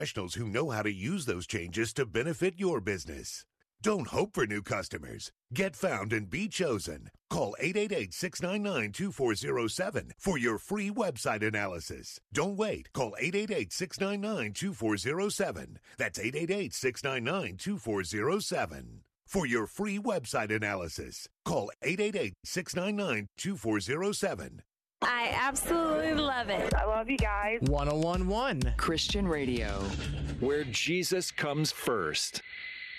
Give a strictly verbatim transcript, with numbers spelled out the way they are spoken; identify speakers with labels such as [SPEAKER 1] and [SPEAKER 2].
[SPEAKER 1] professionals who know how to use those changes to benefit your business. Don't hope for new customers. Get found and be chosen. Call eight eight eight, six nine nine, two four zero seven for your free website analysis. Don't wait. Call eight eight eight, six nine nine, two four zero seven. That's eight eight eight, six nine nine, two four zero seven. For your free website analysis, call eight eight eight, six nine nine, two four zero seven.
[SPEAKER 2] I absolutely love it.
[SPEAKER 3] I love you guys.
[SPEAKER 4] one oh one point one
[SPEAKER 5] Christian Radio, where Jesus comes first.